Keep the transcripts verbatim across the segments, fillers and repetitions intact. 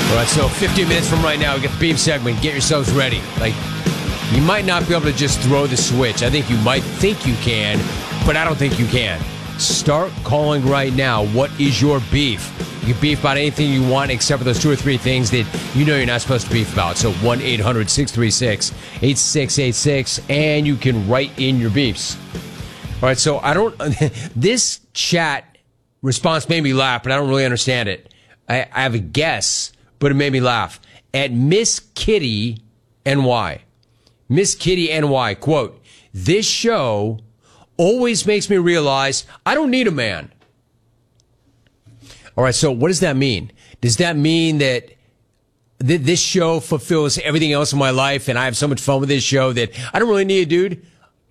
All right, so fifteen minutes from right now, we get the beam segment. Get yourselves ready. Like, you might not be able to just throw the switch. I think you might think you can, but I don't think you can. Start calling right now. What is your beef? You can beef about anything you want except for those two or three things that you know you're not supposed to beef about. So one eight hundred six three six eight six eight six, and you can write in your beefs. All right, so I don't... This chat response made me laugh, but I don't really understand it. I, I have a guess, but it made me laugh. At Miss Kitty N Y. Miss Kitty N Y, quote, "This show always makes me realize I don't need a man." All right, so what does that mean? Does that mean that th- this show fulfills everything else in my life and I have so much fun with this show that I don't really need a dude?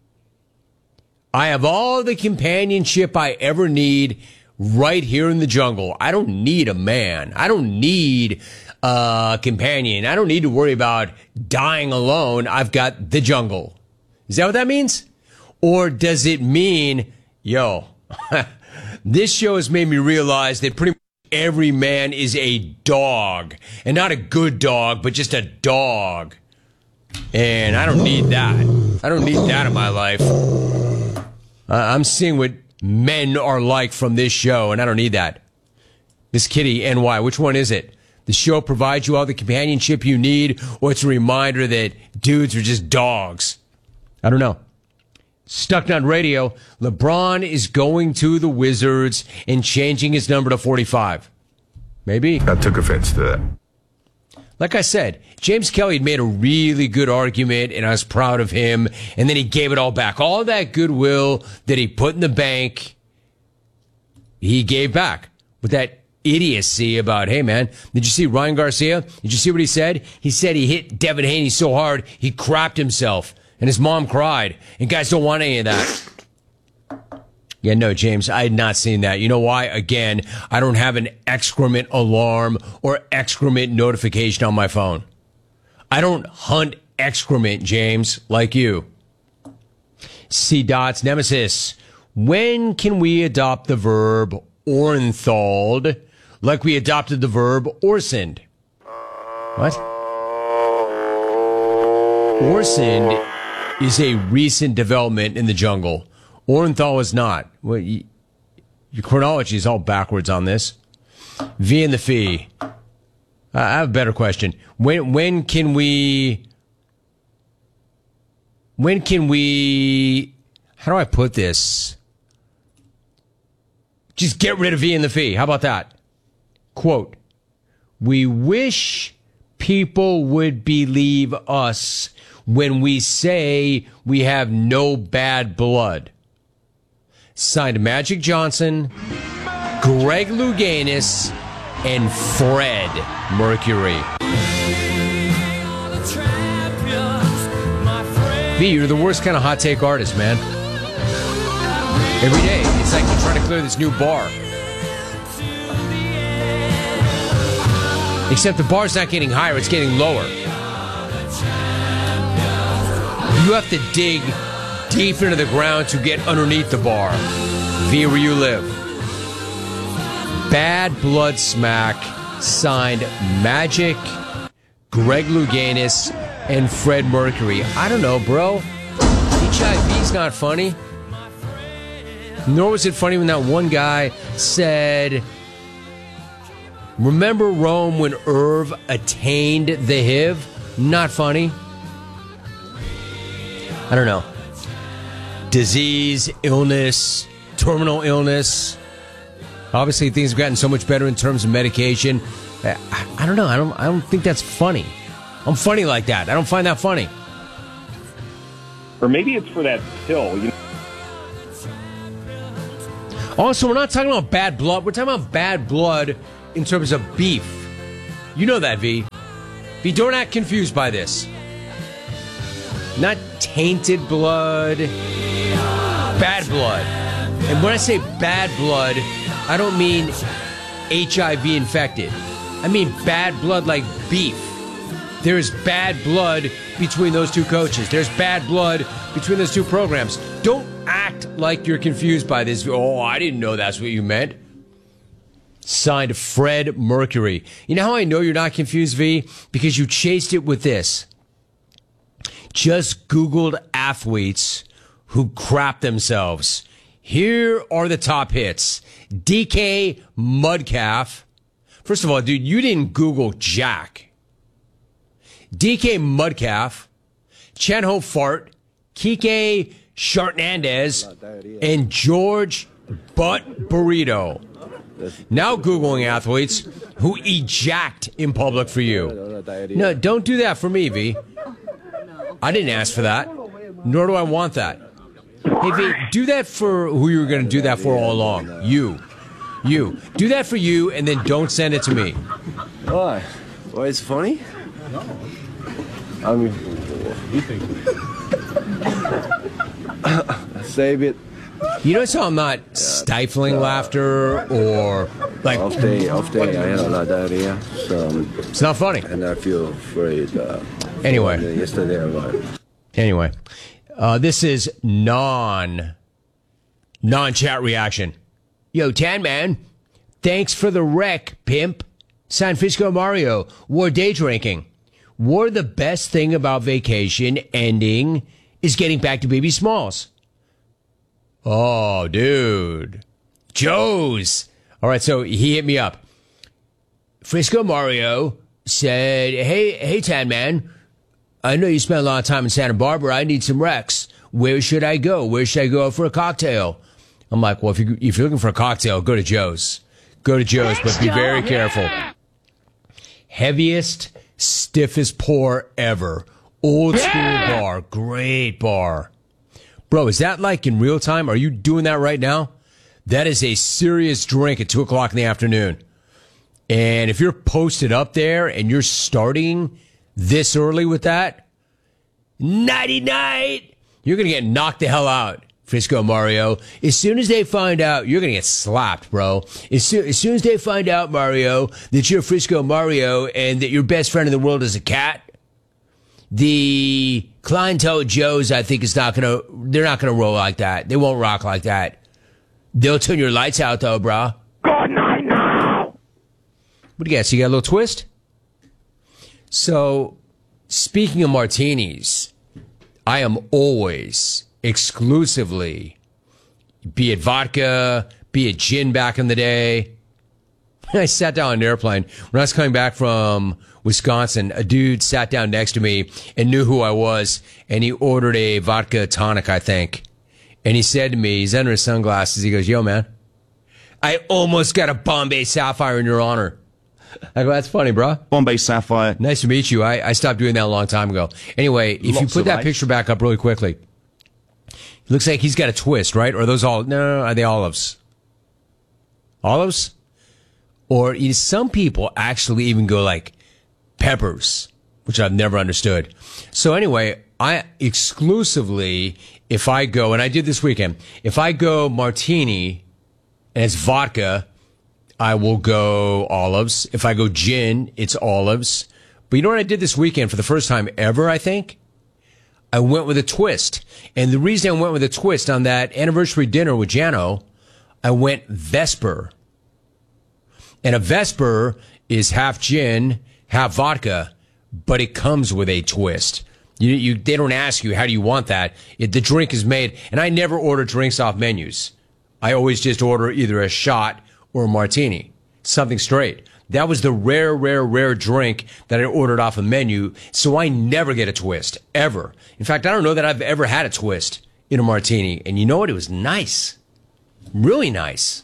I have all the companionship I ever need right here in the jungle. I don't need a man. I don't need a companion. I don't need to worry about dying alone. I've got the jungle. Is that what that means? Or does it mean, yo, this show has made me realize that pretty much every man is a dog. And not a good dog, but just a dog. And I don't need that. I don't need that in my life. Uh, I'm seeing what men are like from this show, and I don't need that. Miss Kitty N Y, which one is it? The show provides you all the companionship you need, or it's a reminder that dudes are just dogs? I don't know. Stucknut Radio, LeBron is going to the Wizards and changing his number to forty-five. Maybe. I took offense to that. Like I said, James Kelly had made a really good argument, and I was proud of him, and then he gave it all back. All that goodwill that he put in the bank, he gave back with that idiocy about, hey, man, did you see Ryan Garcia? Did you see what he said? He said he hit Devin Haney so hard, he crapped himself, and his mom cried, and guys don't want any of that. Yeah, no, James, I had not seen that. You know why? Again, I don't have an excrement alarm or excrement notification on my phone. I don't hunt excrement, James, like you. C. Dots, Nemesis, when can we adopt the verb ornthalled like we adopted the verb orsoned? What? Orsoned is a recent development in the jungle. Orenthal is not. Well, you, your chronology is all backwards on this. V and the fee. Uh, I have a better question. When when can we? When can we? How do I put this? Just get rid of V and the fee. How about that? Quote: "We wish people would believe us when we say we have no bad blood." Signed Magic Johnson, Greg Louganis, and Fred Mercury. V, you're the worst kind of hot take artist, man. Every day, it's like you're trying to clear this new bar. Except the bar's not getting higher, it's getting lower. You have to dig deep into the ground to get underneath the bar. V, where you live. Bad Blood Smack, signed Magic, Greg Louganis, and Fred Mercury. I don't know, bro. H I V's not funny. Nor was it funny when that one guy said, "Remember Rome when Irv attained the H I V?" Not funny. I don't know. Disease, illness, terminal illness. Obviously, things have gotten so much better in terms of medication. I, I don't know. I don't. I don't think that's funny. I'm funny like that. I don't find that funny. Or maybe it's for that pill. You know? Also, we're not talking about bad blood. We're talking about bad blood in terms of beef. You know that, V. V, don't act confused by this. Not tainted blood. Bad blood. And when I say bad blood, I don't mean H I V infected. I mean bad blood like beef. There is bad blood between those two coaches. There's bad blood between those two programs. Don't act like you're confused by this. Oh, I didn't know that's what you meant. signed Fred Mercury. You know how I know you're not confused, V? Because you chased it with this. Just Googled athletes who crap themselves. Here are the top hits. D K Metcalf. First of all, dude, you didn't Google Jack. D K Metcalf, Chan Ho Fart, Kike Shartnandez, and George Butt Burrito. Now Googling athletes who ejact in public for you. No, don't do that for me, V. I didn't ask for that, nor do I want that. Hey, V, do that for who you were going to do that for all along. You. You. Do that for you, and then don't send it to me. Why? Why, it's funny? I mean, you think? Save it. You notice how I'm not stifling uh, laughter or like... Off day, off day, I had a lot of diarrhea. So, it's not funny. And I feel afraid. Uh, anyway. Yesterday I arrived. Anyway. Uh, this is non, non-chat reaction. Yo, Tan Man, thanks for the wreck, pimp. San Francisco Mario, war day drinking. War the best thing about vacation ending is getting back to Baby Smalls. Oh, dude. Joe's. All right, so he hit me up. Frisco Mario said, hey, hey, Tan Man, I know you spent a lot of time in Santa Barbara. I need some recs. Where should I go? Where should I go for a cocktail? I'm like, well, if, you, if you're looking for a cocktail, go to Joe's. Go to Joe's, but be very careful. Heaviest, stiffest pour ever. Old school bar. Great bar. Bro, is that like in real time? Are you doing that right now? That is a serious drink at two o'clock in the afternoon. And if you're posted up there and you're starting this early with that, nighty night, you're going to get knocked the hell out, Frisco Mario. As soon as they find out, you're going to get slapped, bro. As soon, as soon as they find out, Mario, that you're Frisco Mario and that your best friend in the world is a cat, the clientele Joe's, I think, is not going to, they're not going to roll like that. They won't rock like that. They'll turn your lights out, though, bro. Good night now. What do you guys? You got a little twist? So, speaking of martinis, I am always exclusively, be it vodka, be it gin back in the day. I sat down on an airplane. When I was coming back from Wisconsin, a dude sat down next to me and knew who I was, and he ordered a vodka tonic, I think. And he said to me, he's under his sunglasses, he goes, yo, man, I almost got a Bombay Sapphire in your honor. I go, that's funny, bro. Bombay Sapphire. Nice to meet you. I, I stopped doing that a long time ago. Anyway, if Lots you put that ice. picture back up really quickly, it looks like he's got a twist, right? Or are those all, no, are they olives? Olives? Or you know, some people actually even go like peppers, which I've never understood. So anyway, I exclusively, if I go, and I did this weekend, if I go martini and it's vodka, I will go olives. If I go gin, it's olives. But you know what I did this weekend for the first time ever, I think? I went with a twist. And the reason I went with a twist on that anniversary dinner with Jano, I went Vesper. And a Vesper is half gin, half vodka, but it comes with a twist. You, you, they don't ask you, how do you want that? It, the drink is made, and I never order drinks off menus. I always just order either a shot or a martini, something straight. That was the rare, rare, rare drink that I ordered off a menu, so I never get a twist, ever. In fact, I don't know that I've ever had a twist in a martini. And you know what? It was nice. Really nice.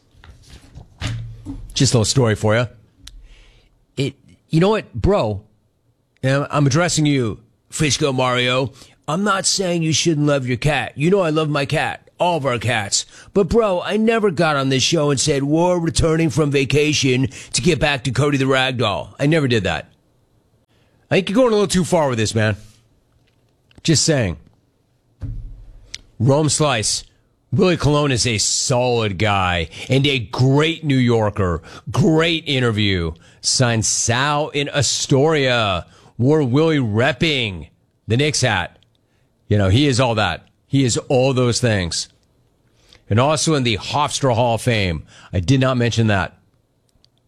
Just a little story for you. It, you know what, bro? I'm addressing you, Frisco Mario. I'm not saying you shouldn't love your cat. You know I love my cat. All of our cats. But, bro, I never got on this show and said, we're returning from vacation to get back to Cody the Ragdoll. I never did that. I think you're going a little too far with this, man. Just saying. Rome Slice. Willie Colon is a solid guy and a great New Yorker. Great interview. Signed Sal in Astoria. Wore Willie repping the Knicks hat. You know, he is all that. He is all those things. And also in the Hofstra Hall of Fame. I did not mention that.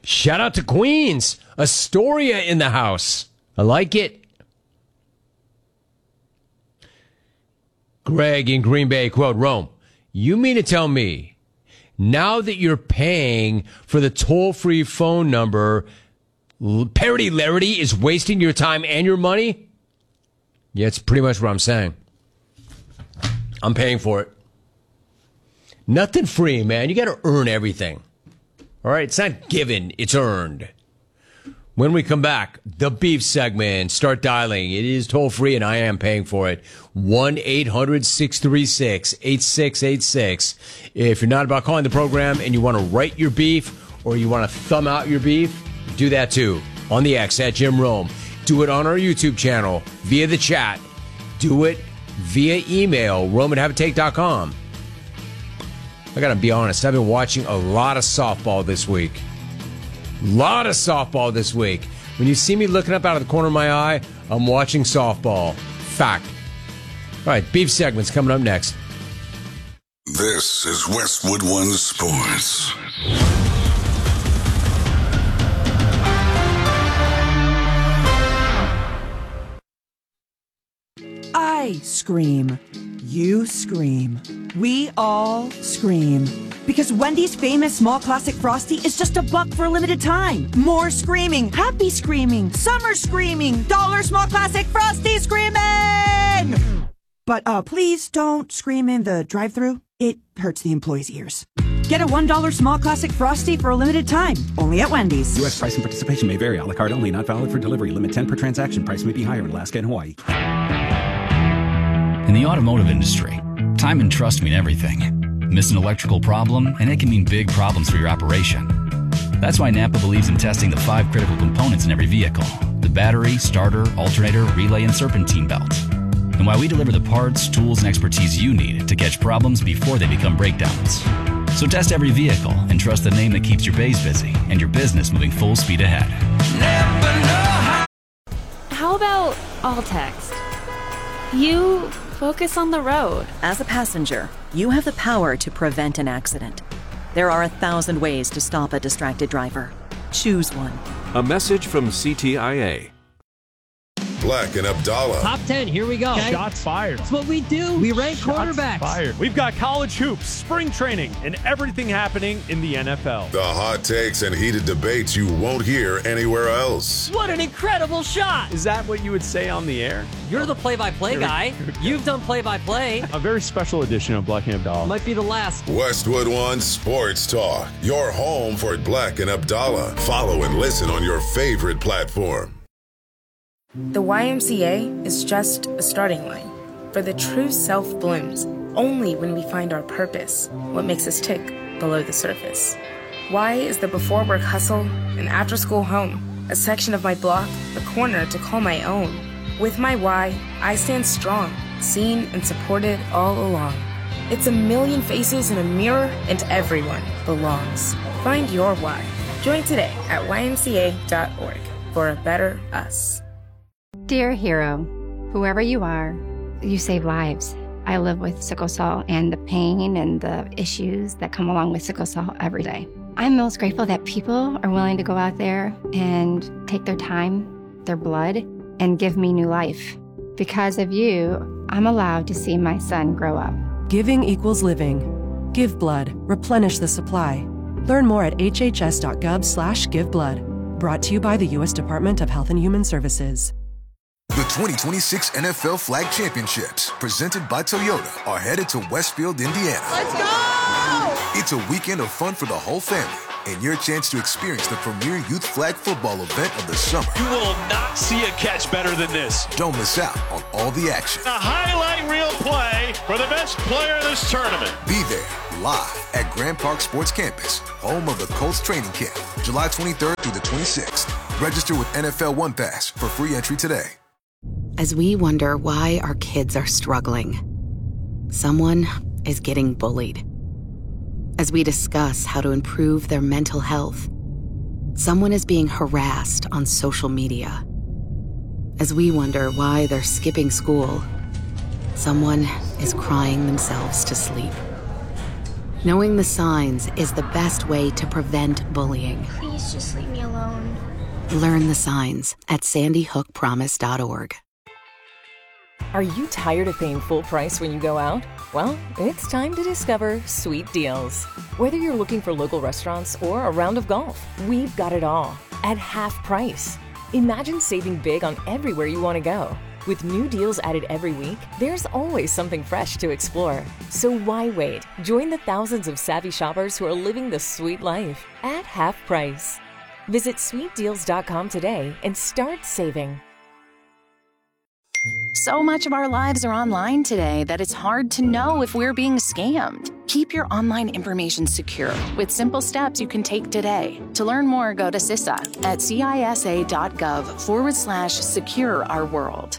Shout out to Queens. Astoria in the house. I like it. Greg in Green Bay, quote, Rome, you mean to tell me now that you're paying for the toll-free phone number, Parody Larity is wasting your time and your money? Yeah, it's pretty much what I'm saying. I'm paying for it. Nothing free, man. You got to earn everything. All right? It's not given. It's earned. When we come back, the beef segment, start dialing. It is toll-free, and I am paying for it. one eight hundred six three six eight six eight six. If you're not about calling the program and you want to write your beef or you want to thumb out your beef, do that too. On the X, at Jim Rome. Do it on our YouTube channel, via the chat. Do it via email, rome at have a take dot com. I got to be honest, I've been watching a lot of softball this week. Lot of softball this week. When you see me looking up out of the corner of my eye, I'm watching softball. Fact. All right, beef segment's coming up next. This is Westwood One Sports. I scream. You scream. We all scream. Because Wendy's famous small classic Frosty is just a buck for a limited time. More screaming, happy screaming, summer screaming, dollar small classic Frosty screaming! But uh, please don't scream in the drive-thru. It hurts the employees' ears. Get a one dollar small classic Frosty for a limited time, only at Wendy's. U S price and participation may vary. A la carte only, not valid for delivery. Limit ten per transaction. Price may be higher in Alaska and Hawaii. In the automotive industry, time and trust mean everything. Miss an electrical problem, and it can mean big problems for your operation. That's why Napa believes in testing the five critical components in every vehicle: the battery, starter, alternator, relay, and serpentine belt. And why we deliver the parts, tools, and expertise you need to catch problems before they become breakdowns. So test every vehicle and trust the name that keeps your bays busy and your business moving full speed ahead. How about all text? You focus on the road. As a passenger, you have the power to prevent an accident. There are a thousand ways to stop a distracted driver. Choose one. A message from C T I A. Black and Abdallah. Top ten, here we go. Okay. Shots fired. That's what we do. We rank Shots quarterbacks. Fired. We've got college hoops, spring training, and everything happening in the N F L. The hot takes and heated debates you won't hear anywhere else. What an incredible shot. Is that what you would say on the air? You're the play-by-play guy. You've done play-by-play. A very special edition of Black and Abdallah. Might be the last. Westwood One Sports Talk. Your home for Black and Abdallah. Follow and listen on your favorite platform. The Y M C A is just a starting line, for the true self blooms only when we find our purpose, what makes us tick below the surface. Y is the before work hustle, an after school home, a section of my block, a corner to call my own. With my Y, I stand strong, seen and supported all along. It's a million faces in a mirror, and everyone belongs. Find your Y. Join today at Y M C A dot org for a better us. Dear hero, whoever you are, you save lives. I live with sickle cell and the pain and the issues that come along with sickle cell every day. I'm most grateful that people are willing to go out there and take their time, their blood, and give me new life. Because of you, I'm allowed to see my son grow up. Giving equals living. Give blood. Replenish the supply. Learn more at h h s dot gov slash give blood. Brought to you by the U S Department of Health and Human Services. The twenty twenty-six N F L Flag Championships, presented by Toyota, are headed to Westfield, Indiana. Let's go! It's a weekend of fun for the whole family, and your chance to experience the premier youth flag football event of the summer. You will not see a catch better than this. Don't miss out on all the action. A highlight reel play for the best player of this tournament. Be there, live at Grand Park Sports Campus, home of the Colts training camp, July twenty-third through the twenty-sixth. Register with N F L One Pass for free entry today. As we wonder why our kids are struggling, someone is getting bullied. As we discuss how to improve their mental health, someone is being harassed on social media. As we wonder why they're skipping school, someone is crying themselves to sleep. Knowing the signs is the best way to prevent bullying. Please just leave me alone. Learn the signs at sandy hook promise dot org. Are you tired of paying full price when you go out? Well, it's time to discover Sweet Deals. Whether you're looking for local restaurants or a round of golf, we've got it all at half price. Imagine saving big on everywhere you want to go. With new deals added every week, there's always something fresh to explore. So why wait? Join the thousands of savvy shoppers who are living the sweet life at half price. Visit sweet deals dot com today and start saving. So much of our lives are online today that it's hard to know if we're being scammed. Keep your online information secure with simple steps you can take today. To learn more, go to C I S A at cisa.gov forward slash secure our world.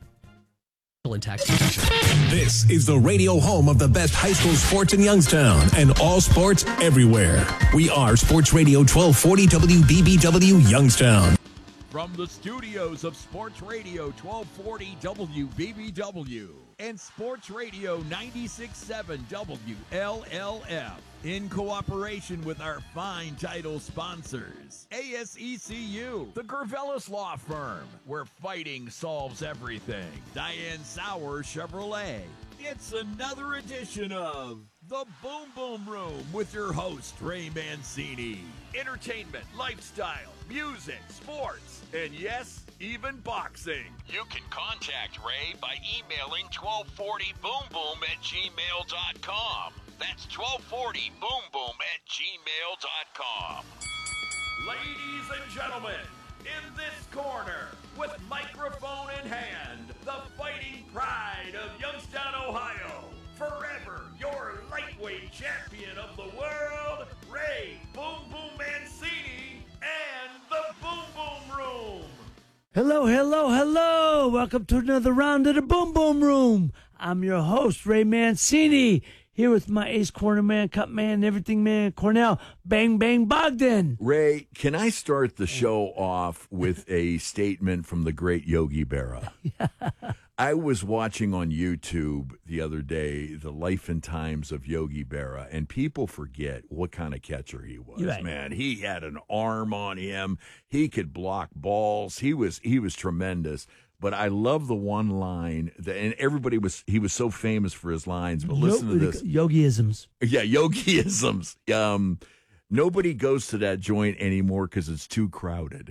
This is the radio home of the best high school sports in Youngstown and all sports everywhere. We are Sports Radio twelve forty W B B W Youngstown. From the studios of Sports Radio twelve forty W B B W and Sports Radio ninety-six point seven W L L F, in cooperation with our fine title sponsors, A S E C U, the Gervelis Law Firm, where fighting solves everything, Diane Sauer Chevrolet. It's another edition of The Boom Boom Room with your host, Ray Mancini. Entertainment, lifestyle, music, sports, and yes, even boxing. You can contact Ray by emailing twelve forty boom boom at gmail dot com. That's twelve forty boom boom at gmail dot com. Ladies and gentlemen, in this corner, with microphone in hand, the fighting pride of Youngstown, Ohio, forever your lightweight champion of the world, Ray Boom Boom Mancini, and the Boom Boom Room. Hello, hello, hello. Welcome to another round of the Boom Boom Room. I'm your host, Ray Mancini, here with my ace corner man, cut man, everything man, Cornell, Bang Bang Bogdan. Ray, can I start the show off with a statement from the great Yogi Berra? Yeah. I was watching on YouTube the other day the life and times of Yogi Berra, and people forget what kind of catcher he was. Right. Man, he had an arm on him. He could block balls. He was he was tremendous. But I love the one line that, and everybody was he was so famous for his lines. But listen to this, Yogiisms. Yeah, Yogiisms. Um, nobody goes to that joint anymore because it's too crowded.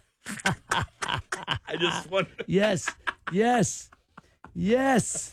I just want. Yes, yes, yes.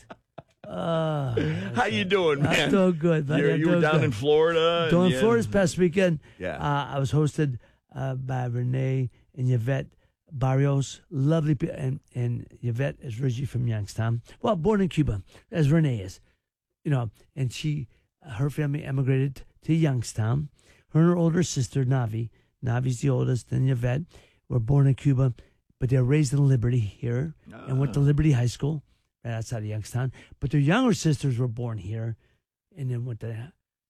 Uh, How you doing, man? I'm doing good. You're, I'm you were doing down good. in Florida. Down in yeah. Florida this past weekend. Yeah, uh, I was hosted uh, by Renee and Yvette Barrios, lovely people, and, and Yvette is originally from Youngstown. Well, born in Cuba, as Renee is, you know. And she, her family emigrated to Youngstown. Her and her older sister Navi, Navi's the oldest, and Yvette were born in Cuba, but they were raised in Liberty here ah. and went to Liberty High School right outside of Youngstown. But their younger sisters were born here, and then went to,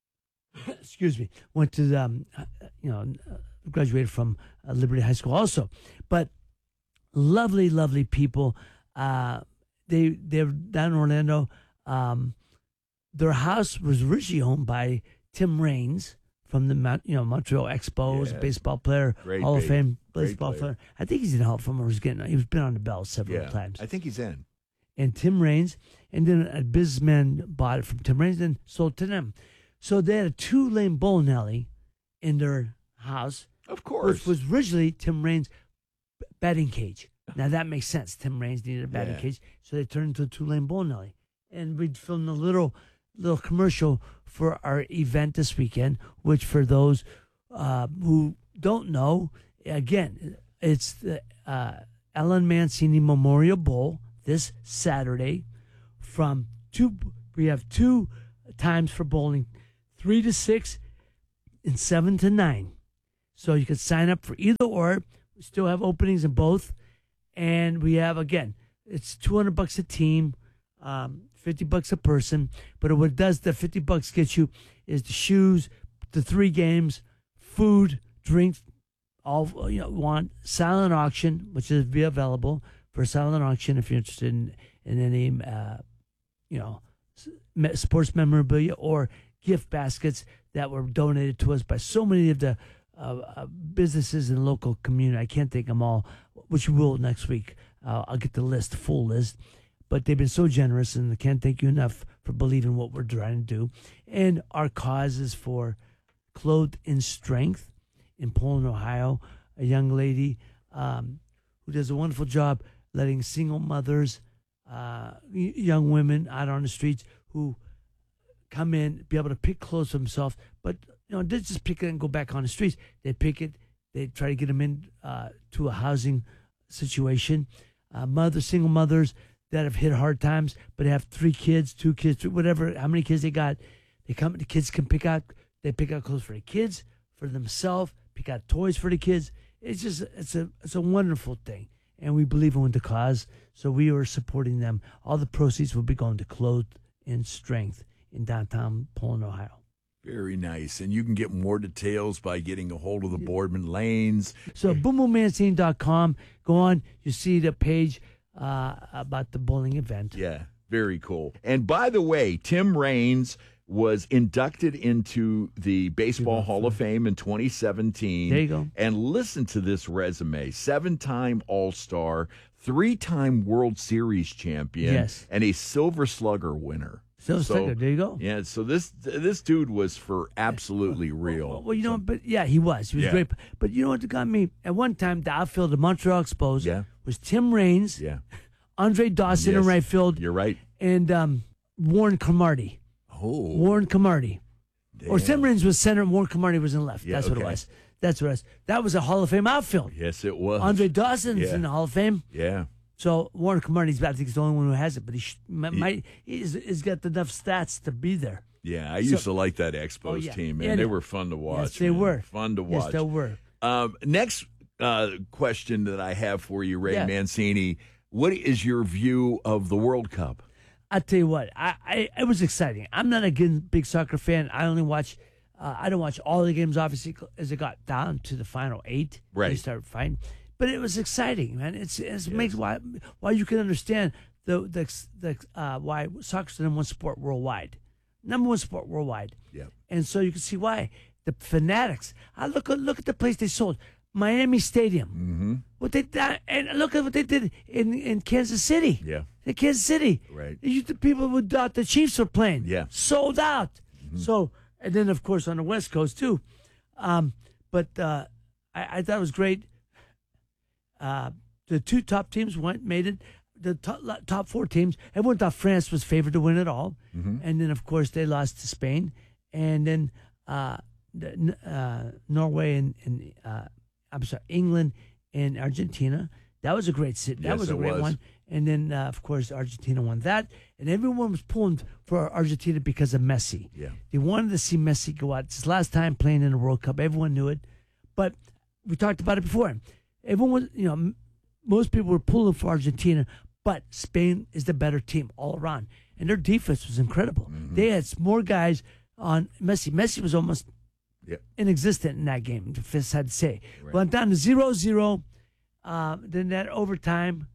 excuse me, went to um, you know. graduated from uh, Liberty High School also. But lovely, lovely people. Uh, they, they're down in Orlando. Um, their house was originally owned by Tim Raines from the you know Montreal Expos, yeah. baseball player, Great Hall baby. of Fame Great baseball player. player. I think he's in Hall of Fame or he's getting, he's been on the bell several yeah, times. I think he's in. And Tim Raines, and then a businessman bought it from Tim Raines and sold to them. So they had a two-lane bowling alley in their house. Of course. Which was originally Tim Raines' batting cage. Now that makes sense. Tim Raines needed a batting Yeah. cage, so they turned into a two-lane bowling alley. And we filmed a little little commercial for our event this weekend, which for those uh, who don't know, again, it's the uh, Ellen Mancini Memorial Bowl this Saturday from two. We have two times for bowling, three to six and seven to nine. So you can sign up for either or. We still have openings in both. And we have, again, it's two hundred bucks a team, um, fifty bucks a person. But what it does, the fifty bucks gets you is the shoes, the three games, food, drinks, all you know, want silent auction, which is be available for silent auction if you're interested in, in any, uh, you know, sports memorabilia or gift baskets that were donated to us by so many of the uh, uh, businesses in the local community. I can't think them all, which we will next week. Uh, I'll get the list, the full list. But they've been so generous, and I can't thank you enough for believing what we're trying to do. And our cause is for Clothed in Strength in Poland, Ohio. A young lady um, who does a wonderful job letting single mothers, uh, y- young women out on the streets who come in, be able to pick clothes for themselves. But, you know, they just pick it and go back on the streets. They pick it. They try to get them in uh, to a housing situation. Uh, mother, single mothers that have hit hard times, but have three kids, two kids, three, whatever, how many kids they got. They come, the kids can pick out, they pick out clothes for the kids, for themselves, pick out toys for the kids. It's just, it's a, it's a wonderful thing. And we believe in the cause, so we are supporting them. All the proceeds will be going to Clothed in Strength in downtown Poland, Ohio. Very nice. And you can get more details by getting a hold of the Boardman Lanes. So boom boom mancini dot com. Go on, you see the page uh, about the bowling event. Yeah, very cool. And by the way, Tim Raines was inducted into the Baseball Hall of Fame in twenty seventeen. There you go. And listen to this resume. Seven-time All-Star, three-time World Series champion, Yes. and a Silver Slugger winner. Silver So- Slugger, there you go. Yeah, so this this dude was for absolutely real. Well, well, you know, but yeah, he was. He was Yeah. great. But you know what got me? At one time, the outfield of Montreal Expos Yeah. was Tim Raines, Yeah. Andre Dawson Yes, in right field, You're right. and um, Warren Cromartie. Oh. Warren Cromartie. Or Tim Raines was center, and Warren Cromartie was in left. Yeah, That's what it okay. was. That's what it was. That was a Hall of Fame outfield. Yes, it was. Andre Dawson's Yeah. in the Hall of Fame. Yeah. So Warren Cromartie's about, I think he's the only one who has it, but he sh- might, might, he's, he's got enough stats to be there. Yeah, I So- used to like that Expos Oh, yeah. team, man. Yeah, they they- were fun to watch. Yes, they man. were. Fun to Yes, watch. they were. Um, next uh, question that I have for you, Ray Yeah. Mancini. What is your view of the World Cup? I tell you what, I, I it was exciting. I'm not a good, big soccer fan. I only watch, uh, I don't watch all the games, obviously, as it got down to the final eight. Right. They started fighting, but it was exciting, man. It's, it's makes why why you can understand the the the uh, why soccer's the number one sport worldwide, number one sport worldwide. Yeah. And so you can see why the fanatics. I look at look at the place they sold, Miami Stadium. Mm-hmm. What they done, and look at what they did in, in Kansas City. Yeah. In Kansas City. Right. You, the people would thought the Chiefs were playing. Yeah. Sold out. Mm-hmm. So, and then of course on the West Coast too. Um, but uh, I, I thought it was great. Uh, the two top teams went, made it. The top, top four teams. Everyone thought France was favored to win it all, Mhm. and then of course they lost to Spain, and then uh, the, uh, Norway and, and uh, I'm sorry, England and Argentina. That was a great sit. That Yes, was a it great was. one. And then uh, of course Argentina won that, and everyone was pulling for Argentina because of Messi. Yeah. They wanted to see Messi go out. It's his last time playing in the World Cup. Everyone knew it, but we talked about it before. Everyone was, you know, m- most people were pulling for Argentina, but Spain is the better team all around, and their defense was incredible. Mm-hmm. They had more guys on Messi. Messi was almost Yep. inexistent in that game, the Fist had to say. Right. Went down to zero zero, um, then that overtime,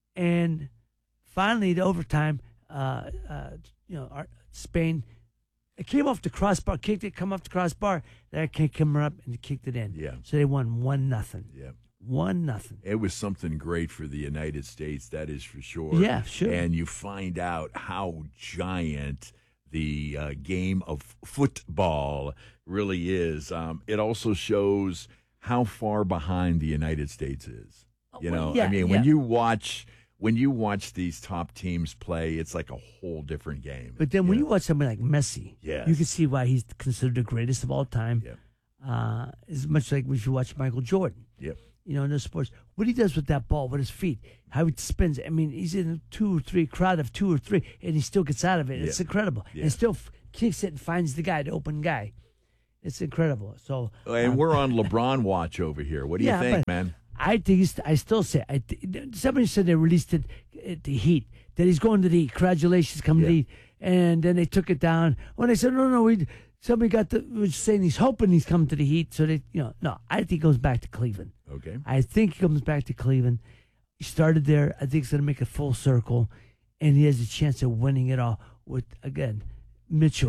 and finally the overtime, uh, uh, you know, our, Spain, it came off the crossbar, kicked it, come off the crossbar, that kick came up and kicked it in. Yeah. So they won one nothing. Yeah. One nothing. It was something great for the United States, that is for sure. Yeah, sure. And you find out how giant the uh, game of football really is. Um, it also shows how far behind the United States is. You well, know, yeah, I mean, when yeah. you watch when you watch these top teams play, it's like a whole different game. But then when you watch somebody like Messi, Yes. you can see why he's considered the greatest of all time. Yep. Uh, as much like if you watch Michael Jordan. Yep. You know, in the sports, what he does with that ball, with his feet, how he spins. I mean, he's in a two or three crowd of two or three, and he still gets out of it. It's Yeah. incredible. Yeah. And still f- kicks it and finds the guy, the open guy. It's incredible. So, And um, we're on LeBron watch over here. What do you yeah, think, but man? I think he's, I still say I th- somebody said they released it at the Heat, that he's going to the Heat. Congratulations, come to the Heat. And then they took it down. When they said no, no, we somebody got the was saying he's hoping he's coming to the Heat. So they, you know, no, I think he goes back to Cleveland. Okay. I think he comes back to Cleveland. He started there. I think he's going to make a full circle, and he has a chance of winning it all with again Mitchell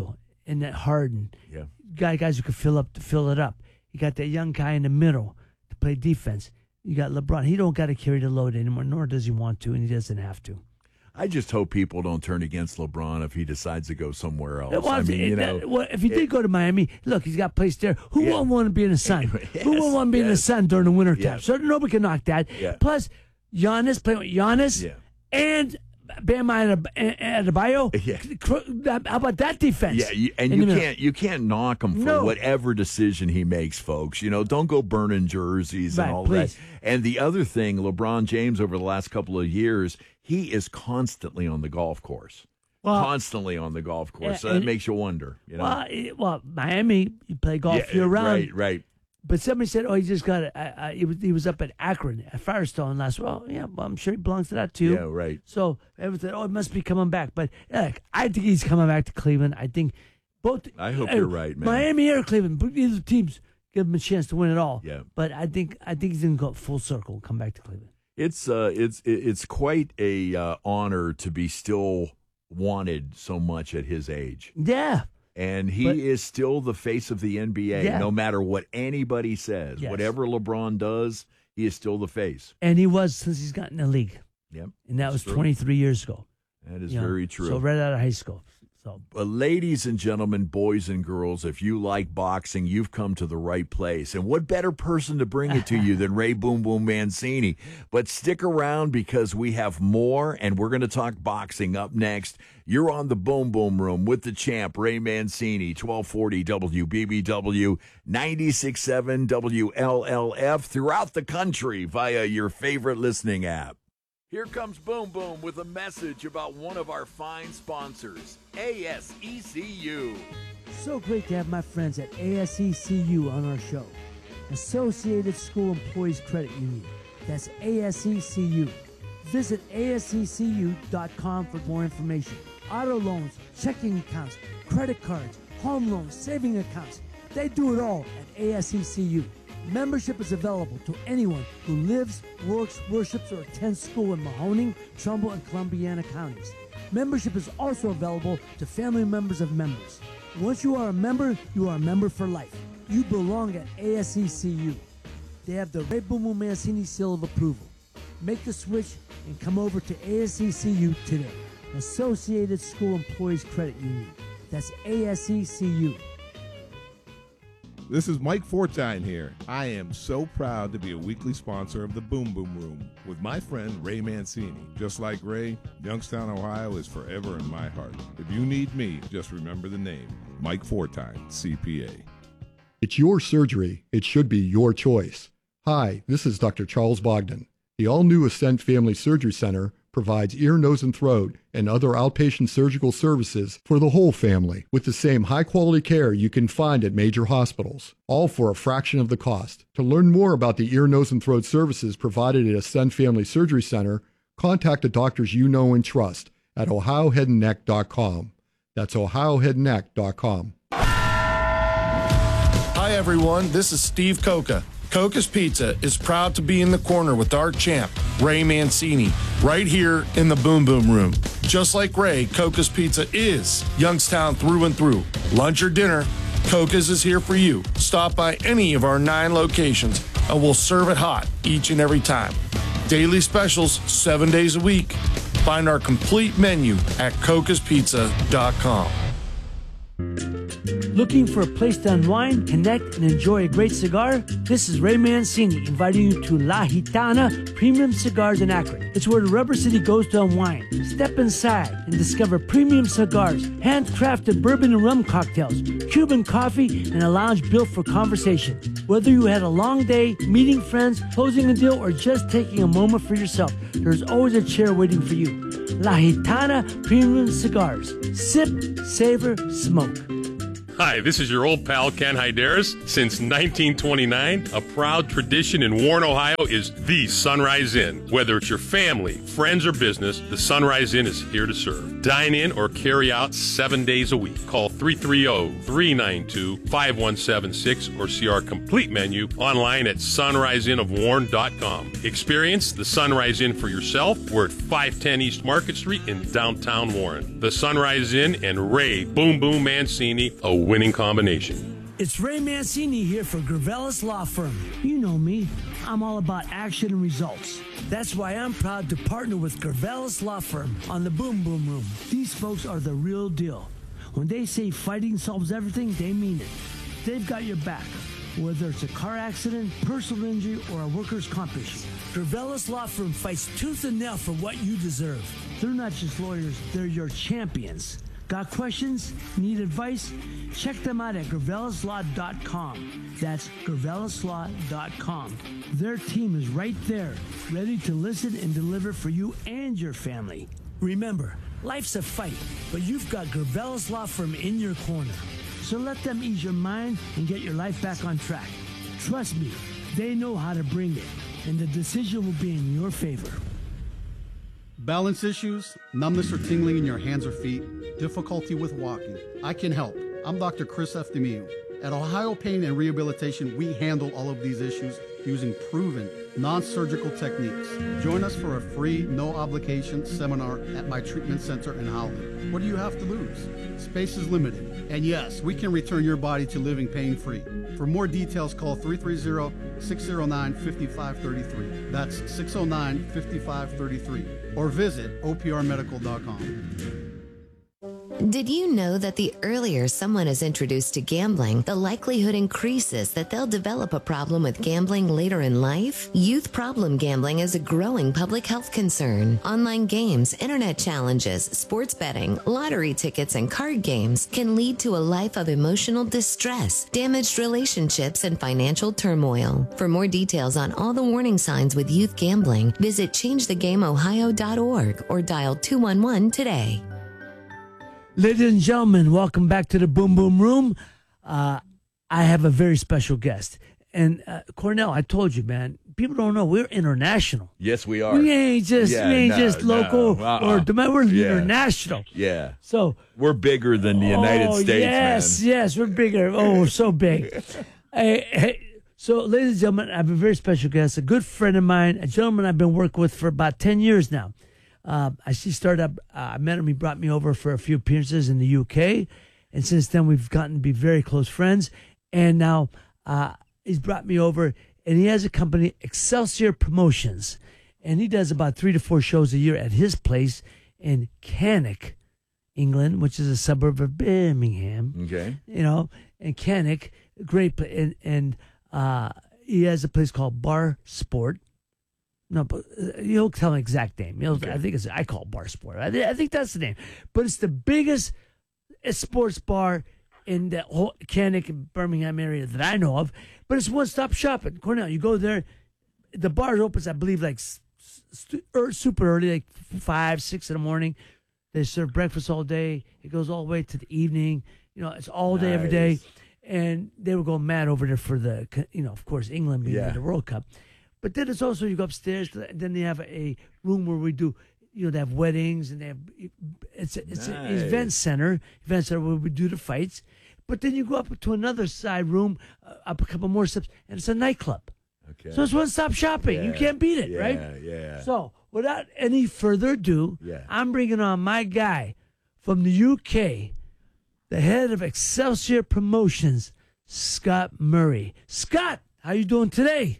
and that Harden. Yeah. Guy, guys who could fill up to fill it up. You got that young guy in the middle to play defense. You got LeBron. He don't got to carry the load anymore, nor does he want to, and he doesn't have to. I just hope people don't turn against LeBron if he decides to go somewhere else. Well, I mean, you that, know, well, if he it, did go to Miami, look, he's got place there. Who Yeah. won't want to be in the sun? Yes, Who won't want to be in the yes. sun during the winter time? Yes. So nobody can knock that. Yeah. Plus, Giannis playing with Giannis Yeah. and Bam Adebayo. Yeah. How about that defense? Yeah, you, and In you the middle. can't you can't knock him for No. whatever decision he makes, folks. You know, don't go burning jerseys and Right, all please. that. And the other thing, LeBron James over the last couple of years, he is constantly on the golf course. Well, constantly on the golf course. yeah, so that and- makes you wonder. You know, Well, it- well, Miami, you play golf Yeah, year round. right, right. But somebody said, "Oh, he just got it." I, I, he was he was up at Akron at Firestone last. Well, yeah, well, I'm sure he belongs to that too. Yeah, right. So everyone said, "Oh, it must be coming back." But yeah, I think he's coming back to Cleveland. I think both. I hope uh, you're right, man. Miami or Cleveland, but either teams give him a chance to win it all. Yeah. But I think I think he's gonna go full circle, and come back to Cleveland. It's uh, it's it's quite a uh, honor to be still wanted so much at his age. Yeah. And he But- is still the face of the N B A, Yeah. no matter what anybody says. Yes. Whatever LeBron does, he is still the face. And he was since he's gotten in the league. Yep. And that was That's true. twenty-three years ago. That is You know, very true. So right out of high school. So Uh, ladies and gentlemen, boys and girls, if you like boxing, you've come to the right place. And what better person to bring it to you than Ray Boom Boom Mancini? But stick around because we have more, and we're going to talk boxing up next. You're on the Boom Boom Room with the champ, Ray Mancini, twelve forty W B B W, ninety-six point seven W L L F, throughout the country via your favorite listening app. Here comes Boom Boom with a message about one of our fine sponsors, A S E C U. So great to have my friends at A S E C U on our show. Associated School Employees Credit Union. That's A S E C U. Visit A S E C U dot com for more information. Auto loans, checking accounts, credit cards, home loans, saving accounts. They do it all at A S E C U. Membership is available to anyone who lives, works, worships, or attends school in Mahoning, Trumbull, and Columbiana counties. Membership is also available to family members of members. Once you are a member, you are a member for life. You belong at A S E C U. They have the Ray Boom Boom Mancini seal of approval. Make the switch and come over to A S E C U today. Associated School Employees Credit Union. That's A S E C U. This is Mike Fortine here. I am so proud to be a weekly sponsor of the Boom Boom Room with my friend Ray Mancini. Just like Ray, Youngstown, Ohio is forever in my heart. If you need me, just remember the name, Mike Fortine, C P A. It's your surgery. It should be your choice. Hi, this is Doctor Charles Bogdan. The all-new Ascent Family Surgery Center provides ear, nose, and throat and other outpatient surgical services for the whole family with the same high-quality care you can find at major hospitals, all for a fraction of the cost. To learn more about the ear, nose, and throat services provided at Ascent Family Surgery Center, contact the doctors you know and trust at ohio head and neck dot com. That's ohio head and neck dot com. Hi, everyone. This is Steve Coca. Coca's Pizza is proud to be in the corner with our champ, Ray Mancini, right here in the Boom Boom Room. Just like Ray, Coca's Pizza is Youngstown through and through. Lunch or dinner, Coca's is here for you. Stop by any of our nine locations and we'll serve it hot each and every time. Daily specials, seven days a week. Find our complete menu at cocas pizza dot com. Looking for a place to unwind, connect, and enjoy a great cigar? This is Ray Mancini inviting you to La Gitana Premium Cigars in Akron. It's where the Rubber City goes to unwind. Step inside and discover premium cigars, handcrafted bourbon and rum cocktails, Cuban coffee, and a lounge built for conversation. Whether you had a long day, meeting friends, closing a deal, or just taking a moment for yourself, there's always a chair waiting for you. La Gitana Premium Cigars. Sip, savor, smoke. Hi, this is your old pal Ken Hyderis. Since nineteen twenty-nine, a proud tradition in Warren, Ohio is the Sunrise Inn. Whether it's your family, friends, or business, the Sunrise Inn is here to serve. Dine in or carry out seven days a week. Call three three zero, three nine two, five one seven six or see our complete menu online at sunrise inn of warren dot com. Experience the Sunrise Inn for yourself. We're at five ten East Market Street in downtown Warren. The Sunrise Inn and Ray Boom Boom Mancini, a winning combination. It's Ray Mancini here for Gravelis Law Firm. You know me. I'm all about action and results. That's why I'm proud to partner with Gravelis Law Firm on the Boom Boom Room. These folks are the real deal. When they say fighting solves everything, they mean it. They've got your back, whether it's a car accident, personal injury, or a workers' comp issue. Gravelis Law Firm fights tooth and nail for what you deserve. They're not just lawyers, they're your champions. Got questions? Need advice? Check them out at gravelis law dot com. That's gravelis law dot com. Their team is right there, ready to listen and deliver for you and your family. Remember, life's a fight, but you've got Gravelis Law Firm in your corner. So let them ease your mind and get your life back on track. Trust me, they know how to bring it, and the decision will be in your favor. Balance issues, numbness or tingling in your hands or feet, difficulty with walking. I can help. I'm Doctor Chris Eftimiou. At Ohio Pain and Rehabilitation, we handle all of these issues using proven, non-surgical techniques. Join us for a free, no-obligation seminar at my treatment center in Howland. What do you have to lose? Space is limited. And yes, we can return your body to living pain-free. For more details, call three three zero, six zero nine, five five three three. That's six zero nine, five five three three. Or visit O P R medical dot com. Did you know that the earlier someone is introduced to gambling, the likelihood increases that they'll develop a problem with gambling later in life? Youth problem gambling is a growing public health concern. Online games, internet challenges, sports betting, lottery tickets, and card games can lead to a life of emotional distress, damaged relationships, and financial turmoil. For more details on all the warning signs with youth gambling, visit change the game ohio dot org or dial two one one today. Ladies and gentlemen, welcome back to the Boom Boom Room. Uh, I have a very special guest. And uh, Cornell, I told you, man, people don't know we're international. Yes, we are. We ain't just yeah, we ain't no, just local no, uh-uh. or domestic. We're yeah. international. Yeah. So we're bigger than the United oh, States, yes, man. Yes, we're bigger. Oh, we're so big. hey, hey, so, ladies and gentlemen, I have a very special guest, a good friend of mine, a gentleman I've been working with for about ten years now. Uh, I she started up. Uh, I met him. He brought me over for a few appearances in the U K, and since then we've gotten to be very close friends. And now uh, he's brought me over, and he has a company, Excelsior Promotions, and he does about three to four shows a year at his place in Cannock, England, which is a suburb of Birmingham. Okay, you know, and Cannock, great, and and uh, he has a place called Bar Sport. No, but you'll tell an exact name. You'll, okay. I think it's I call it Bar Sport. I, I think that's the name. But it's the biggest sports bar in the whole Cannock and Birmingham area that I know of. But it's one-stop shopping. Cornell, you go there. The bar opens, I believe, like st- super early, like five, six in the morning. They serve breakfast all day. It goes all the way to the evening. You know, it's all day, nice. Every day. And they were going mad over there for the, you know, of course, England being yeah. in the World Cup. But then it's also, you go upstairs, then they have a room where we do, you know, they have weddings, and they have, it's, a, it's nice. an event center, event center where we do the fights. But then you go up to another side room, uh, up a couple more steps, and it's a nightclub. Okay. So it's one-stop shopping. Yeah. You can't beat it, yeah, right? Yeah, yeah. So without any further ado, yeah. I'm bringing on my guy from the U K, the head of Excelsior Promotions, Scott Murray. Scott, how you doing today?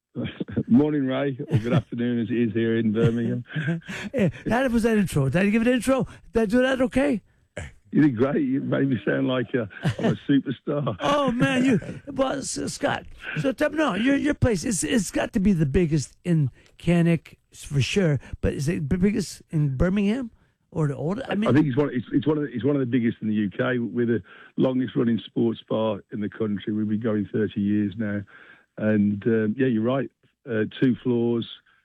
Morning, Ray, or good afternoon as it is here in Birmingham. Yeah, that was that intro. Did I give it an intro? Did I do that okay? You did great. You made me sound like a, I'm a superstar. Oh, man. you. Well, Scott, so tell me, no, your, your place, it's, it's got to be the biggest in Cannock for sure, but is it the biggest in Birmingham? Or the older? I mean, I think it's one. It's, it's one of the, it's one of the biggest in the U K. We're the longest running sports bar in the country. We've been going thirty years now. And, um, yeah, you're right. Uh, two floors,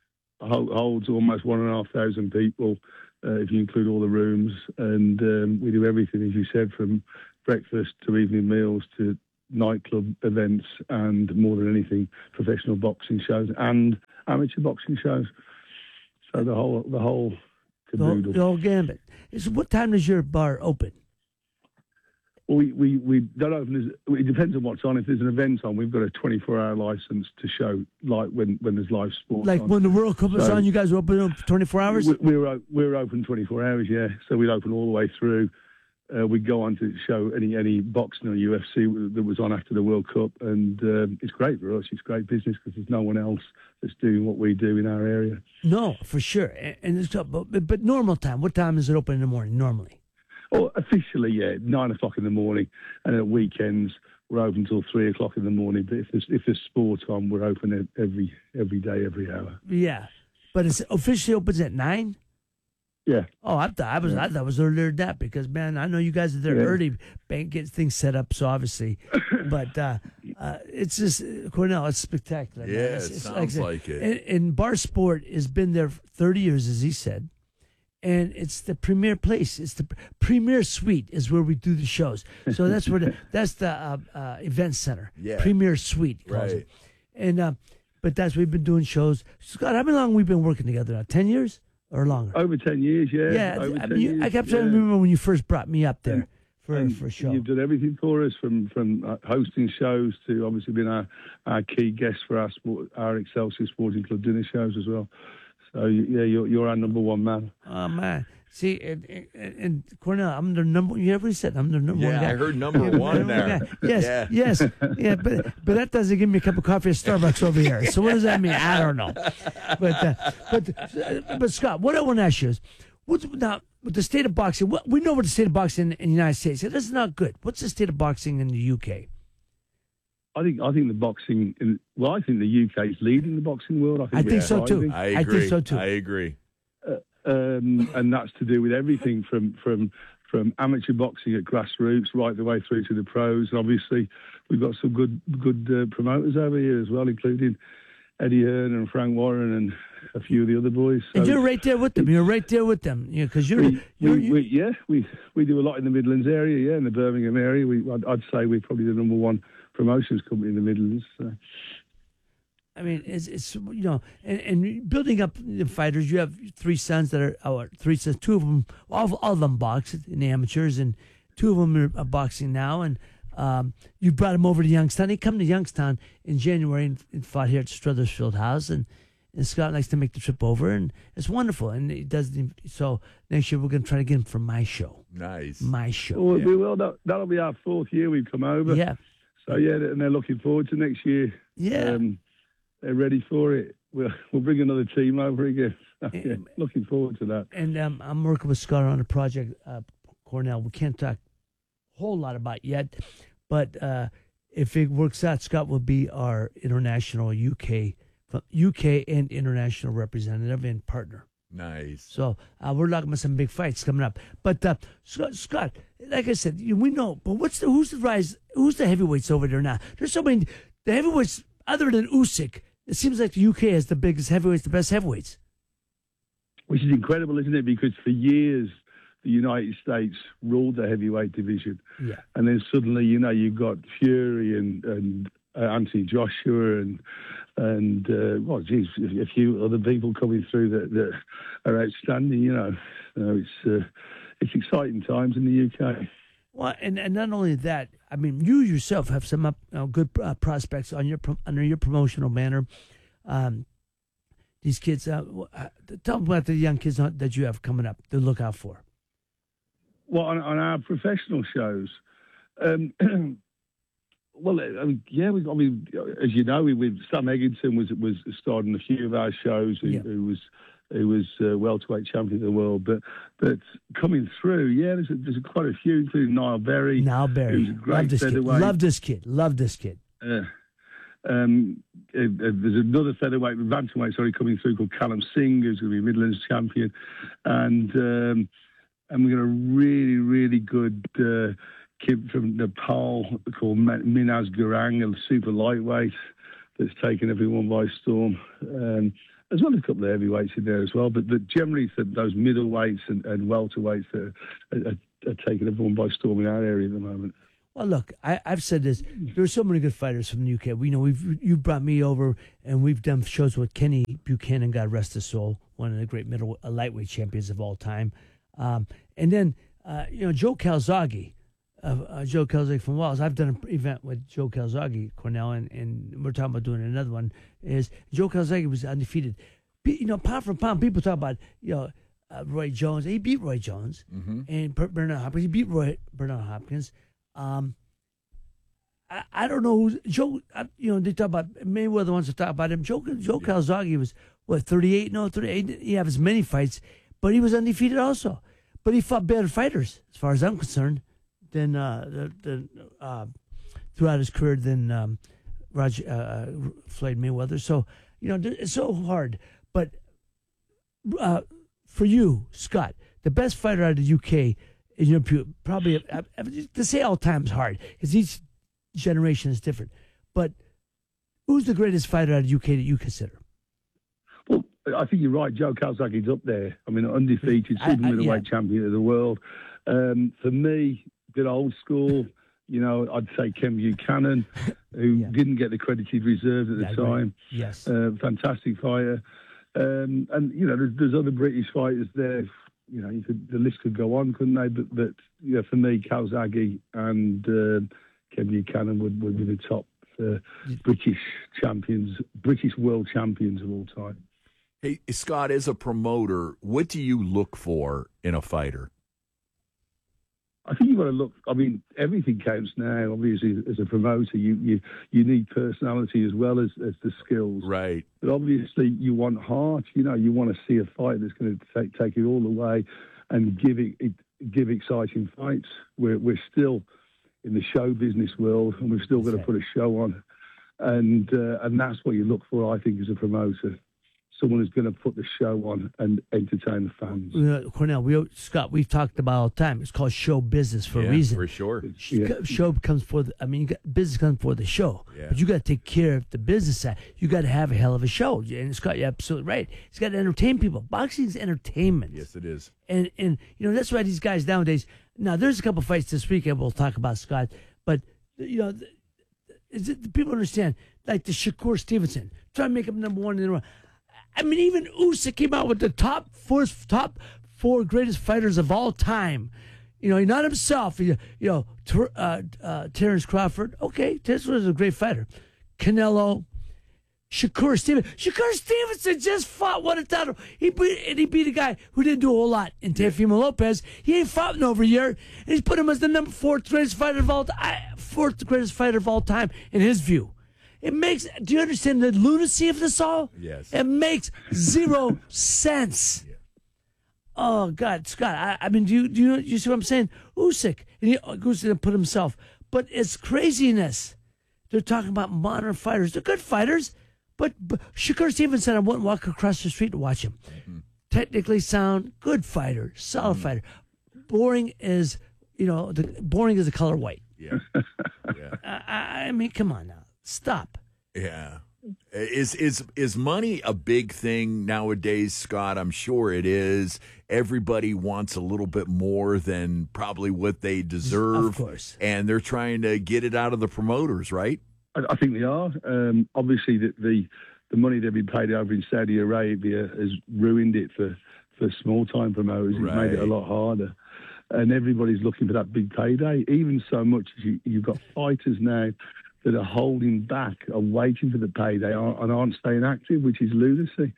holds almost one and a half thousand people, uh, if you include all the rooms. And um, we do everything, as you said, from breakfast to evening meals to nightclub events and, more than anything, professional boxing shows and amateur boxing shows. So the whole the whole caboodle. The whole, the whole gambit. So what time does your bar open? Well, we, we, we don't open. As, it depends on what's on. If there's an event on, we've got a twenty-four hour license to show, like when, when there's live sport. Like on. when the World Cup is so on, you guys are open twenty-four hours? We, we're we're open twenty-four hours, yeah. So we'd open all the way through. Uh, we'd go on to show any any boxing or U F C that was on after the World Cup, and um, it's great for us. It's great business because there's no one else that's doing what we do in our area. No, for sure. And, and it's, but, but normal time, what time is it open in the morning normally? Oh, officially, yeah, nine o'clock in the morning, and at weekends we're open until three o'clock in the morning. But if there's if there's sport on, we're open every every day, every hour. Yeah, but it officially opens at nine. Yeah. Oh, I thought I was yeah. I thought it was earlier than that because man, I know you guys are there yeah. early, bank gets things set up. So obviously, but uh, uh, it's just Cornell. It's spectacular. Yeah, man. It's, it it's sounds like, like it. And, and Bar Sport has been there thirty years, as he said. And it's the premier place. It's the premier suite is where we do the shows. So that's where the, that's the uh, uh, event center. Yeah. Premier suite calls right. it. And uh, but that's we've been doing shows. Scott, how many long we've been working together now? Ten years or longer? Over ten years, yeah. Yeah, Over I, ten mean, years, I kept yeah. trying to remember when you first brought me up there for and for a show. You've done everything for us, from from uh, hosting shows to obviously being our, our key guest for our sport, our Excelsior Sporting Club dinner shows as well. So yeah, you're you're our number one man. Oh man. See, and, and, and Cornell, I'm the number. You ever said I'm the number yeah, one guy? I heard number yeah, one there. Guy. Yes, yeah. yes, yeah. But but that doesn't give me a cup of coffee at Starbucks over here. So what does that mean? I don't know. But uh, but uh, but Scott, what I want to ask you is, what's now with the state of boxing? What, we know what the state of boxing in, in the United States. This is not good. What's the state of boxing in the U K? I think I think the boxing. In, well, I think the U K is leading the boxing world. I think, I think so too. I agree. I think so too. I agree. Uh, um, and that's to do with everything from from from amateur boxing at grassroots right the way through to the pros. And obviously, we've got some good good uh, promoters over here as well, including Eddie Hearn and Frank Warren and a few of the other boys. So and you're right there with them. You're right there with them. Yeah, because you're, we, you're, we, you're we, yeah, we we do a lot in the Midlands area. Yeah, in the Birmingham area. We I'd, I'd say we're probably the number one promotions company in the Midlands. So. I mean, it's, it's you know, and, and building up the fighters. You have three sons that are, or three sons. Two of them, all, all of them box in the amateurs, and two of them are boxing now. And um, you brought him over to Youngstown. He come to Youngstown in January and, and fought here at Struthers Field House. And, and Scott likes to make the trip over, and it's wonderful. And he does. So next year we're going to try to get him for my show. Nice, my show. Well, yeah. we will. That, that'll be our fourth year we've come over. Yeah. So yeah, and they're looking forward to next year. Yeah. Um, they're ready for it. We'll we'll bring another team over again. Yeah, looking forward to that. And um, I'm working with Scott on a project, uh, Cornell. We can't talk a whole lot about it yet, but uh, if it works out, Scott will be our international U K, U K and international representative and partner. Nice. So uh, we're talking about some big fights coming up. But uh, Scott, Scott, like I said, we know. But what's the who's the rise? Who's the heavyweights over there now? There's so many. The heavyweights other than Usyk. It seems like the U K has the biggest heavyweights, the best heavyweights. Which is incredible, isn't it? Because for years, the United States ruled the heavyweight division. Yeah. And then suddenly, you know, you've got Fury and, and uh, Anthony Joshua and, and uh, well, geez, a few other people coming through that, that are outstanding, you know. So it's, uh, it's exciting times in the U K. Well, and, and not only that, I mean, you yourself have some up, uh, good uh, prospects on your under your promotional banner. Um, these kids, uh, uh, tell them about the young kids that you have coming up to look out for. Well, on, on our professional shows, um, well, I mean, yeah, we, I mean, as you know, we, we Sam Egginson was was starting a few of our shows. Who, yeah. who was who was uh, welterweight champion of the world, but but coming through, yeah, there's a, there's quite a few, including Niall Berry. Niall Berry, love this kid. Love this kid. Love this kid. Uh, um, uh, uh, there's another featherweight, bantamweight, sorry, coming through called Callum Singh, who's going to be Midlands champion, and um, and we got a really really good uh, kid from Nepal called Minaz Gurang, a super lightweight that's taken everyone by storm. Um, As well as a couple of heavyweights in there as well, but, but generally those middleweights and, and welterweights are, are are taking everyone by storm in our area at the moment. Well, look, I, I've said this. There are so many good fighters from the U K. We know we've you brought me over, and we've done shows with Kenny Buchanan, God rest his soul, one of the great middle uh, lightweight champions of all time. Um, and then uh, you know Joe Calzaghe, uh, uh, Joe Calzaghe from Wales. I've done an event with Joe Calzaghe, Cornell, and, and we're talking about doing another one. Is Joe Calzaghe was undefeated? You know, pound for pound, people talk about you know uh, Roy Jones. He beat Roy Jones mm-hmm. and Bernard Hopkins. He beat Roy Bernard Hopkins. Um, I, I don't know who's Joe. I, you know, they talk about Mayweather wants to talk about him. Joe Joe yeah. Calzaghe was what thirty-eight? No, thirty-eight. He had as many fights, but he was undefeated also. But he fought better fighters, as far as I'm concerned, than uh, the, the uh, throughout his career than um, Roger uh, Floyd Mayweather. So you know, it's so hard. But uh, for you, Scott, the best fighter out of the U K. You know, probably to say all time is hard because each generation is different. But who's the greatest fighter out of the U K that you consider? Well, I think you're right. Joe Calzaghe's up there. I mean, undefeated super middleweight yeah. champion of the world. Um, for me, good old school. You know, I'd say Ken Buchanan, who yeah. didn't get the credit he deserved at the yeah, time. Yes, uh, fantastic fighter. Um, and you know, there's, there's other British fighters there. You know, you could, the list could go on, couldn't they? But, but you know, for me, Calzaghe and uh, Ken Buchanan would, would be the top uh, British champions, British world champions of all time. Hey, Scott, as a promoter, what do you look for in a fighter? I think you've got to look. I mean, everything counts now. Obviously, as a promoter, you you, you need personality as well as, as the skills. Right. But obviously, you want heart. You know, you want to see a fight that's going to take take it all the way and give it, it give exciting fights. We're we're still in the show business world, and we've still got to put a show on, and uh, and that's what you look for, I think, as a promoter. Someone who's going to put the show on and entertain the fans. Uh, Cornell, we Scott, we've talked about all the time. It's called show business for yeah, a reason. For sure. Yeah. Show comes for the, I mean, you got, business comes for the show. Yeah. But you got to take care of the business side. You got to have a hell of a show. And Scott, you're absolutely right. He's got to entertain people. Boxing is entertainment. Yes, it is. And, and you know, that's why these guys nowadays, now there's a couple fights this weekend we'll talk about, Scott, but, you know, is it, people understand, like the Shakur Stevenson, try to make him number one in the world. I mean, even Usyk came out with the top four, top four greatest fighters of all time. You know, not himself. You, you know, ter, uh, uh, Terrence Crawford. Okay, Terrence was a great fighter. Canelo, Shakur Stevenson. Shakur Stevenson just fought one title. He beat and he beat a guy who didn't do a whole lot in Teofimo Lopez. He ain't fought in over a year, and he's put him as the number fourth greatest fighter of all time. Fourth greatest fighter of all time in his view. It makes, do you understand the lunacy of this all? Yes. It makes zero sense. Yeah. Oh, God, Scott, I, I mean, do you, do you, you see what I'm saying? Usyk, and he goes to put himself. But it's craziness. They're talking about modern fighters. They're good fighters, but, but Shakur Stevenson, I wouldn't walk across the street to watch him. Mm-hmm. Technically sound, good fighter, solid mm-hmm. fighter. Boring is, you know, the boring is the color white. Yeah. yeah. I, I mean, come on now. Stop. Yeah. Is is is money a big thing nowadays, Scott? I'm sure it is. Everybody wants a little bit more than probably what they deserve. Of course. And they're trying to get it out of the promoters, right? I, I think they are. Um, obviously, the, the the money they've been paid over in Saudi Arabia has ruined it for, for small-time promoters. It's right. made it a lot harder. And everybody's looking for that big payday, even so much as you, you've got fighters now that are holding back, are waiting for the payday and aren't staying active, which is lunacy.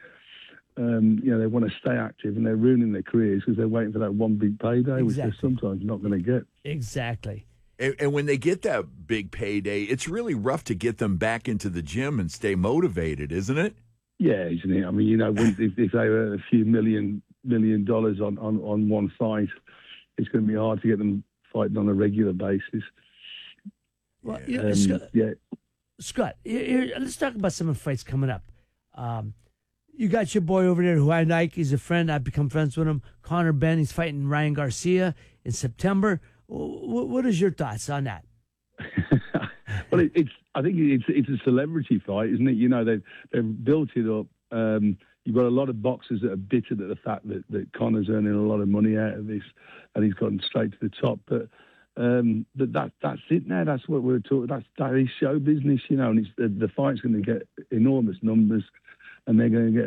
Um, you know, they want to stay active and they're ruining their careers because they're waiting for that one big payday, exactly. which they're sometimes not going to get. Exactly. And, and when they get that big payday, it's really rough to get them back into the gym and stay motivated, isn't it? Yeah, isn't it? I mean, you know, when, if, if they were a few million million dollars on, on, on one fight, it's going to be hard to get them fighting on a regular basis. Well, you know, um, Scott, yeah. Scott here, here, let's talk about some of the fights coming up. Um, you got your boy over there who I like. He's a friend. I've become friends with him. Conor Benn. He's fighting Ryan Garcia in September. W- what is your thoughts on that? Well, it, it's. I think it's it's a celebrity fight, isn't it? You know, they've they've built it up. Um, you've got a lot of boxers that are bitter at the fact that, that Conor's earning a lot of money out of this, and he's gotten straight to the top. But um, that, that that's it now. That's what we're talking. That's that is show business, you know. And it's the, the fight's going to get enormous numbers, and they're going to get